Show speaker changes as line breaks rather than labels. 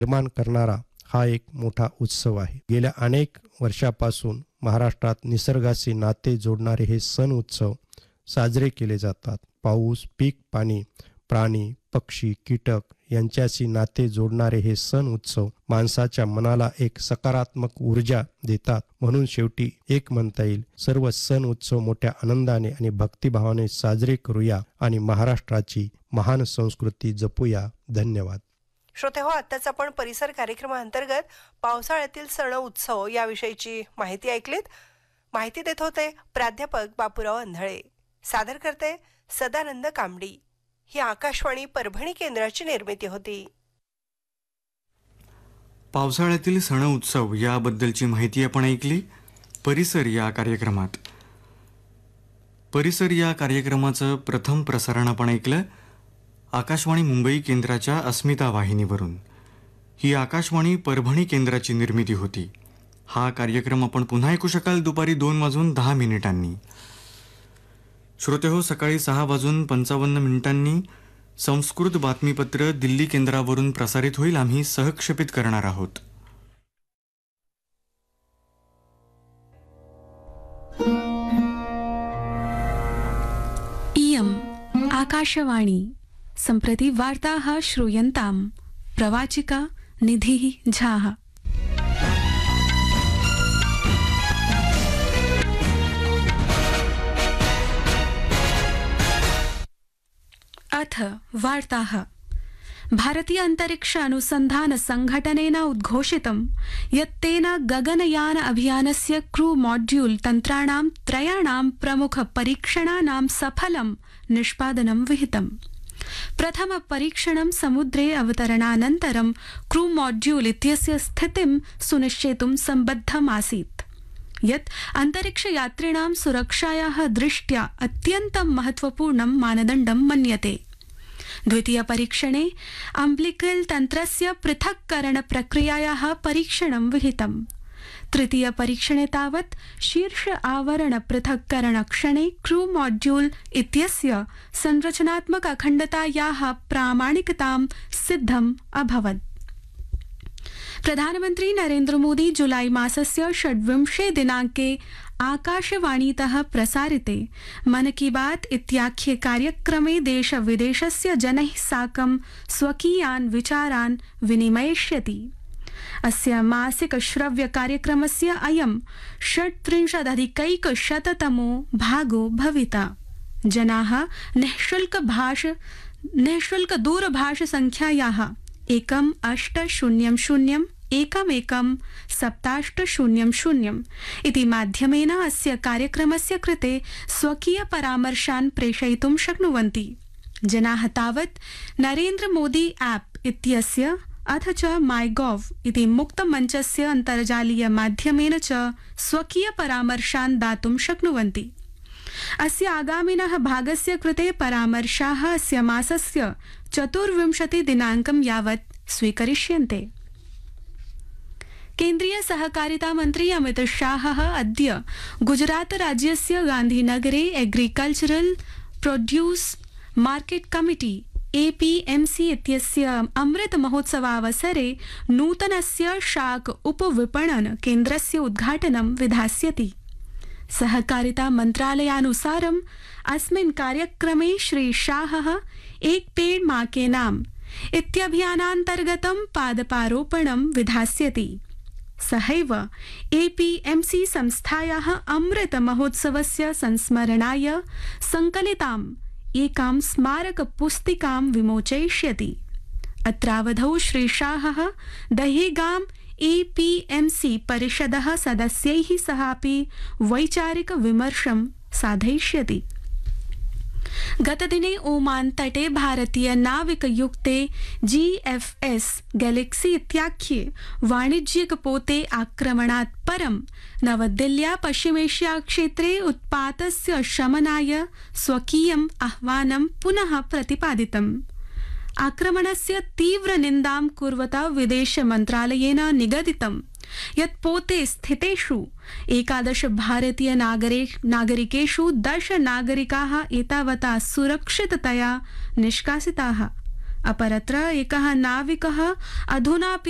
निर्माण करणारा हा एक मोठा उत्सव आहे. गेल्या अनेक वर्षापासून महाराष्ट्रात निसर्गाशी नाते जोडणारे हे सण उत्सव साजरे केले जातात. पाऊस, पीक, पाणी, प्राणी, पक्षी, कीटक यांच्याशी नाते जोडणारे हे सण उत्सव माणसाच्या मनाला एक सकारात्मक ऊर्जा देतात. म्हणून शेवटी एक म्हणता येईल, सर्व सण उत्सव मोठ्या आनंदाने आणि भक्तिभावाने साजरे करूया आणि महाराष्ट्राची महान संस्कृती जपूया. धन्यवाद.
श्रोते हो, आताच आपण परिसर कार्यक्रमाअंतर्गत पावसाळ्यातील सण उत्सव याविषयीची माहिती ऐकलीत. माहिती देत होते प्राध्यापक बापूराव अंधळे. सादर करते सदानंद कामडी. ही आकाशवाणी परभणी केंद्राची निर्मिती होती.
पावसाळ्यातील सण उत्सव याबद्दलची माहिती आपण ऐकली परिसर या कार्यक्रमात. परिसर या कार्यक्रमाचं प्रथम प्रसारण आपण ऐकलं आकाशवाणी मुंबई केंद्राच्या अस्मिता वाहिनीवरून. ही आकाशवाणी परभणी केंद्राची निर्मिती होती. हा कार्यक्रम आपण पुन्हा ऐकू शकाल दुपारी 2:10 श्रोते हो, सकाळी 6:55 संस्कृत बातमीपत्र दिल्ली केंद्रावरून प्रसारित होईल. आम्ही सहक्षेपित करणार आहोत.
इयम् आकाशवाणी सम्प्रति वार्ताः श्रूयन्ताम्. प्रवाचिका निधिः झाः. अथ वार्ताः. भारतीय अंतरिक्ष अनुसंधान संघटनेन उद्घोषितं यत् तेन गगनयान अभियानस्य क्रू मॉड्यूल तन्त्राणां त्रयाणां प्रमुख परीक्षणानां सफलं निष्पादनं विहितम्. प्रथम परीक्षणं समुद्रे अवतरणानन्तरं क्रू मॉड्यूल इत्यस्य स्थितिं सुनिश्चेतुं सम्बद्धमासीत्, यत् अन्तरिक्षयात्रिणां सुरक्षायाः दृष्ट्या अत्यन्तं महत्वपूर्णं मानदण्डं मन्यते. द्वितीय परीक्षणे अम्बिलिकल तन्त्रस्य पृथक्करण प्रक्रियायाः परीक्षणं विहितम्. तृतीय परीक्षणे तावत् शीर्ष आवरण पृथक्करण क्षणे क्रू मॉड्यूल इत्यस्य संरचनात्मक अखण्डतायाः प्रामाणिकतां सिद्धम् अभवत्. प्रधानमन्त्री नरेन्द्र मोदी जुलाई मासस्य 26 दिनाङ्के आकाशवाणीतः प्रसारिते मन की बात इत्याख्ये कार्यक्रमे देश विदेशस्य जनैः साकं स्वकीयान् विचारान् विनिमयिष्यति. अस्य मासिक श्रव्य कार्यक्रमस्य अयं 37,100तमो भागो भविता. जनाः निःशुल्क दूरभाष संख्यायाः 1-800-11-7800 इति माध्यमेन अस्य कार्यक्रमस्य कृते स्वकीय परामर्शान् प्रेषयितुं शक्नुवन्ति. जनाः तावत् नरेन्द्र मोदी ऐप् इत्यस्य अथ च माइगोव इति मुक्तमञ्चस्य अन्तर्जालीय माध्यमेन च स्वकीय परामर्शान् दातुं शक्नुवन्ति. अस्य आगामिनः भागस्य कृते परामर्शाः अस्य मासस्य 24 दिनाङ्कं यावत् स्वीकरिष्यन्ते. केन्द्रीय सहकारिता मन्त्री अमित शाहः अद्य गुजरात राज्यस्य गान्धीनगरे agricultural produce market committee APMC इत्यस्य अमृत महोत्सवावसरे नूतनस्य शाक उपविपणन केन्द्रस्य उद्घाटनं विधास्यति. सहकारिता मन्त्रालयानुसारम् अस्मिन् कार्यक्रमे श्री शाहः एक पेड़ मां के नाम इत्यभियानान्तर्गतं पादपारोपणं विधास्यति. सहैव APMC संस्थायाः अमृत महोत्सवस्य संस्मरणाय संकलिताम् एकां स्मारक पुस्तिकां विमोचयिष्यति. अत्रावधौ श्री शाहः दहेगाम APMC परिषदः सदस्यैः सहापि वैचारिक विमर्शं साधयिष्यति. गतदिने ओमान तटे भारतीय नाविकयुक्ते GFS गैलेक्सी इत्याख्ये वाणिज्यिक पोते आक्रमणात् परं नवदिल्ल्या पश्चिमेशिया क्षेत्रे उत्पातस्य शमनाय स्वकीयम् आह्वानं पुनः प्रतिपादितम्. आक्रमणस्य तीव्र निन्दां कुर्वता विदेश मन्त्रालयेन निगदितं यत् पोते स्थितेषु 11 भारतीय नागरिकेषु 10 नागरिकाः एतावता सुरक्षिततया निष्कासिताः. अपरत्र एकः नाविकः अधुनापि